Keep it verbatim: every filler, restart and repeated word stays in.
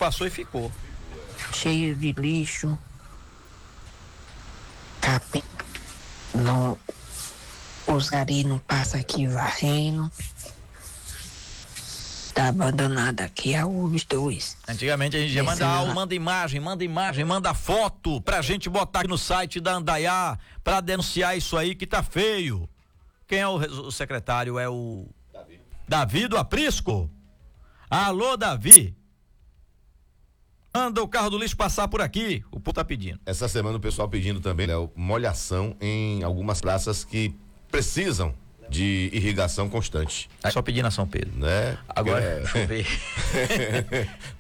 passou e ficou. Cheio de lixo, capim, não, os gari não passam aqui varrendo. Tá abandonado aqui há uns dois. Antigamente a gente ia mandar aula, manda imagem, manda imagem, manda foto pra gente botar aqui no site da Andaiá pra denunciar isso aí que tá feio. Quem é o, o secretário? É o Davi. Davi do Aprisco? Alô, Davi. Manda o carro do lixo passar por aqui, o povo tá pedindo. Essa semana o pessoal pedindo também, Léo, molhação em algumas praças que precisam de irrigação constante. É só pedir na São Pedro. Né? Agora, é... deixa eu ver.